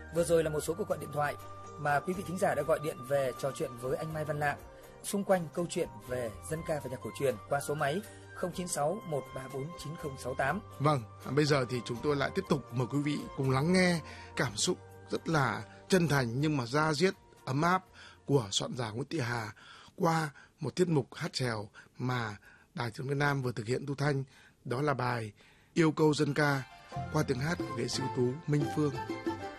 Vừa rồi là một số cuộc gọi điện thoại mà quý vị thính giả đã gọi điện về trò chuyện với anh Mai Văn Lạng xung quanh câu chuyện về dân ca và nhạc cổ truyền qua số máy 096 134 9068. Vâng, bây giờ thì chúng tôi lại tiếp tục mời quý vị cùng lắng nghe cảm xúc rất là chân thành nhưng mà da diết ấm áp của soạn giả Nguyễn Thị Hà qua một tiết mục hát chèo mà Đài Tiếng nói Việt Nam vừa thực hiện thu thanh, đó là bài Yêu Câu Dân Ca qua tiếng hát của nghệ sĩ ưu tú Minh Phương.